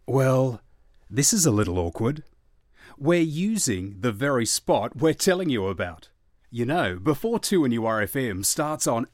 Well, this is a little awkward. We're using the very spot we're telling you about. You know, Before 2 and URFM starts on